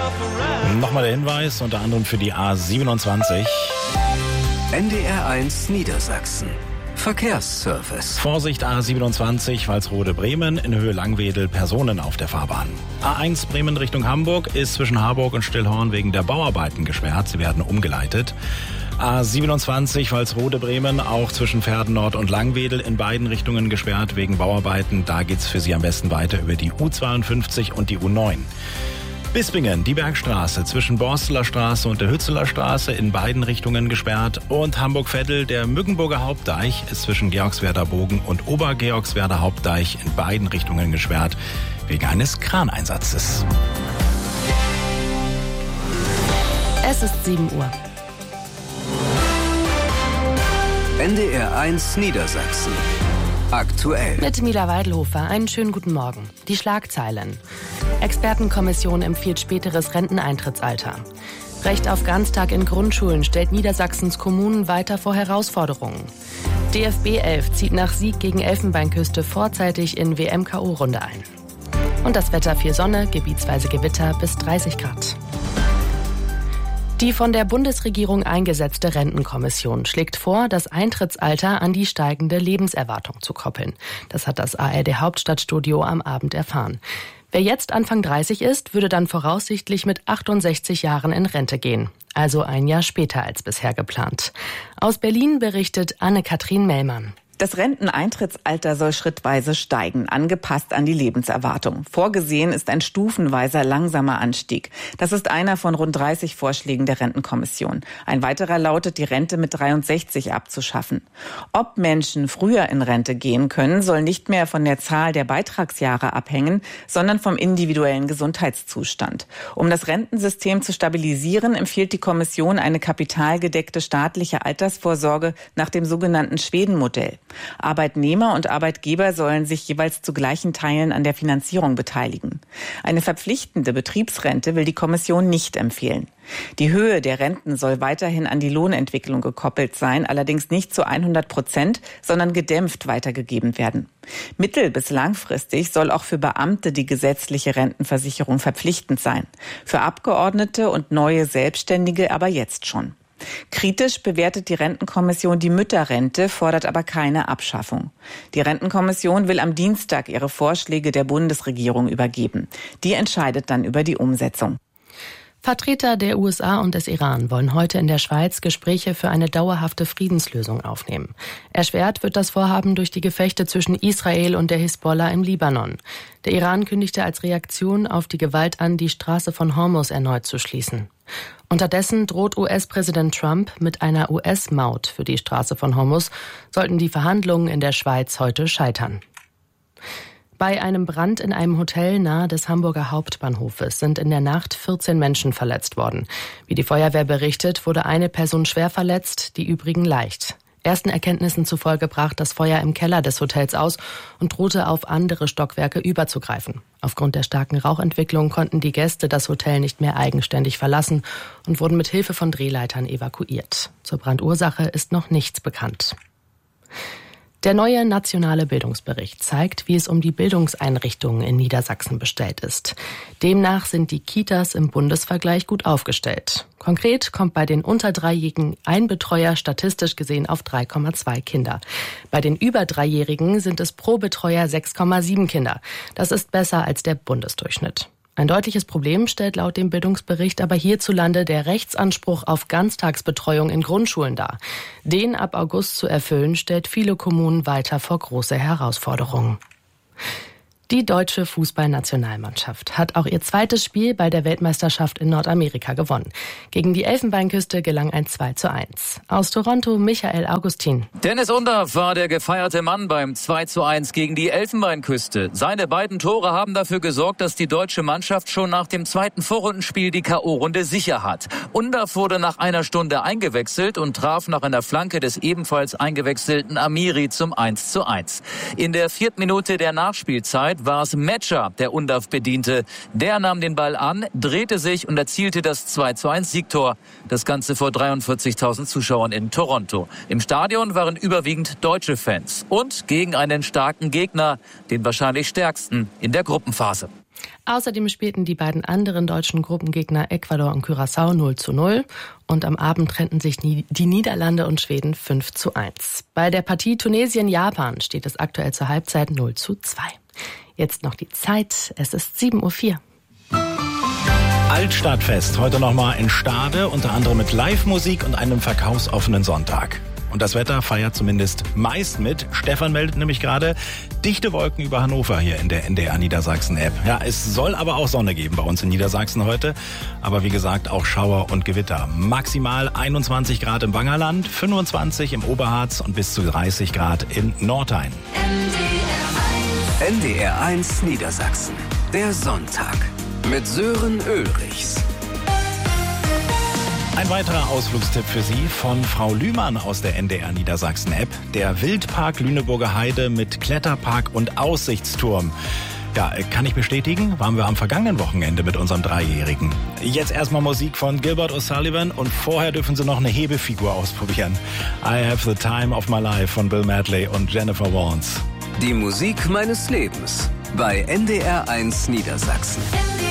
Nochmal der Hinweis, unter anderem für die A27. NDR1 Niedersachsen. Verkehrsservice. Vorsicht A27, Walsrode-Bremen, in Höhe Langwedel, Personen auf der Fahrbahn. A1 Bremen Richtung Hamburg ist zwischen Harburg und Stillhorn wegen der Bauarbeiten gesperrt. Sie werden umgeleitet. A27 Walsrode-Bremen auch zwischen Verden Nord und Langwedel in beiden Richtungen gesperrt wegen Bauarbeiten. Da geht's für Sie am besten weiter über die U52 und die U9. Bispingen, die Bergstraße zwischen Borsteler Straße und der Hützeler Straße in beiden Richtungen gesperrt. Und Hamburg-Veddel, der Mückenburger Hauptdeich ist zwischen Georgswerder Bogen und Obergeorgswerder Hauptdeich in beiden Richtungen gesperrt wegen eines Kraneinsatzes. Es ist 7 Uhr. NDR1 Niedersachsen. Aktuell. Mit Mila Weidelhofer, einen schönen guten Morgen. Die Schlagzeilen. Expertenkommission empfiehlt späteres Renteneintrittsalter. Recht auf Ganztag in Grundschulen stellt Niedersachsens Kommunen weiter vor Herausforderungen. DFB 11 zieht nach Sieg gegen Elfenbeinküste vorzeitig in WM-KO-Runde ein. Und das Wetter: viel Sonne, gebietsweise Gewitter bis 30 Grad. Die von der Bundesregierung eingesetzte Rentenkommission schlägt vor, das Eintrittsalter an die steigende Lebenserwartung zu koppeln. Das hat das ARD Hauptstadtstudio am Abend erfahren. Wer jetzt Anfang 30 ist, würde dann voraussichtlich mit 68 Jahren in Rente gehen. Also ein Jahr später als bisher geplant. Aus Berlin berichtet Anne-Kathrin Mellmann. Das Renteneintrittsalter soll schrittweise steigen, angepasst an die Lebenserwartung. Vorgesehen ist ein stufenweiser, langsamer Anstieg. Das ist einer von rund 30 Vorschlägen der Rentenkommission. Ein weiterer lautet, die Rente mit 63 abzuschaffen. Ob Menschen früher in Rente gehen können, soll nicht mehr von der Zahl der Beitragsjahre abhängen, sondern vom individuellen Gesundheitszustand. Um das Rentensystem zu stabilisieren, empfiehlt die Kommission eine kapitalgedeckte staatliche Altersvorsorge nach dem sogenannten Schweden-Modell. Arbeitnehmer und Arbeitgeber sollen sich jeweils zu gleichen Teilen an der Finanzierung beteiligen. Eine verpflichtende Betriebsrente will die Kommission nicht empfehlen. Die Höhe der Renten soll weiterhin an die Lohnentwicklung gekoppelt sein, allerdings nicht zu 100%, sondern gedämpft weitergegeben werden. Mittel- bis langfristig soll auch für Beamte die gesetzliche Rentenversicherung verpflichtend sein. Für Abgeordnete und neue Selbstständige aber jetzt schon. Kritisch bewertet die Rentenkommission die Mütterrente, fordert aber keine Abschaffung. Die Rentenkommission will am Dienstag ihre Vorschläge der Bundesregierung übergeben. Die entscheidet dann über die Umsetzung. Vertreter der USA und des Iran wollen heute in der Schweiz Gespräche für eine dauerhafte Friedenslösung aufnehmen. Erschwert wird das Vorhaben durch die Gefechte zwischen Israel und der Hisbollah im Libanon. Der Iran kündigte als Reaktion auf die Gewalt an, die Straße von Hormuz erneut zu schließen. Unterdessen droht US-Präsident Trump mit einer US-Maut für die Straße von Hormuz, sollten die Verhandlungen in der Schweiz heute scheitern. Bei einem Brand in einem Hotel nahe des Hamburger Hauptbahnhofes sind in der Nacht 14 Menschen verletzt worden. Wie die Feuerwehr berichtet, wurde eine Person schwer verletzt, die übrigen leicht. Ersten Erkenntnissen zufolge brach das Feuer im Keller des Hotels aus und drohte auf andere Stockwerke überzugreifen. Aufgrund der starken Rauchentwicklung konnten die Gäste das Hotel nicht mehr eigenständig verlassen und wurden mit Hilfe von Drehleitern evakuiert. Zur Brandursache ist noch nichts bekannt. Der neue nationale Bildungsbericht zeigt, wie es um die Bildungseinrichtungen in Niedersachsen bestellt ist. Demnach sind die Kitas im Bundesvergleich gut aufgestellt. Konkret kommt bei den unter 3-Jährigen ein Betreuer statistisch gesehen auf 3,2 Kinder. Bei den über 3-Jährigen sind es pro Betreuer 6,7 Kinder. Das ist besser als der Bundesdurchschnitt. Ein deutliches Problem stellt laut dem Bildungsbericht aber hierzulande der Rechtsanspruch auf Ganztagsbetreuung in Grundschulen dar. Den ab August zu erfüllen, stellt viele Kommunen weiter vor große Herausforderungen. Die deutsche Fußballnationalmannschaft hat auch ihr zweites Spiel bei der Weltmeisterschaft in Nordamerika gewonnen. Gegen die Elfenbeinküste gelang ein 2:1. Aus Toronto Michael Augustin. Dennis Undaff war der gefeierte Mann beim 2:1 gegen die Elfenbeinküste. Seine beiden Tore haben dafür gesorgt, dass die deutsche Mannschaft schon nach dem zweiten Vorrundenspiel die K.O.-Runde sicher hat. Undaff wurde nach einer Stunde eingewechselt und traf nach einer Flanke des ebenfalls eingewechselten Amiri zum 1:1. In der 4. Minute der Nachspielzeit war es Metscher, der Undaff bediente. Der nahm den Ball an, drehte sich und erzielte das 2:1 Siegtor. Das Ganze vor 43.000 Zuschauern in Toronto. Im Stadion waren überwiegend deutsche Fans und gegen einen starken Gegner, den wahrscheinlich stärksten in der Gruppenphase. Außerdem spielten die beiden anderen deutschen Gruppengegner Ecuador und Curaçao 0:0 und am Abend trennten sich die Niederlande und Schweden 5:1. Bei der Partie Tunesien-Japan steht es aktuell zur Halbzeit 0:2. Jetzt noch die Zeit, es ist 7:04 Uhr. Altstadtfest, heute nochmal in Stade, unter anderem mit Live-Musik und einem verkaufsoffenen Sonntag. Und das Wetter feiert zumindest meist mit. Stefan meldet nämlich gerade dichte Wolken über Hannover hier in der NDR Niedersachsen-App. Ja, es soll aber auch Sonne geben bei uns in Niedersachsen heute. Aber wie gesagt, auch Schauer und Gewitter. Maximal 21 Grad im Wangerland, 25 im Oberharz und bis zu 30 Grad in Nordrhein. NDR 1 Niedersachsen. Der Sonntag mit Sören Ulrichs. Ein weiterer Ausflugstipp für Sie von Frau Lühmann aus der NDR Niedersachsen-App. Der Wildpark Lüneburger Heide mit Kletterpark und Aussichtsturm. Ja, kann ich bestätigen, waren wir am vergangenen Wochenende mit unserem Dreijährigen. Jetzt erstmal Musik von Gilbert O'Sullivan und vorher dürfen Sie noch eine Hebefigur ausprobieren. I Have the Time of My Life von Bill Medley und Jennifer Warnes. Die Musik meines Lebens bei NDR 1 Niedersachsen.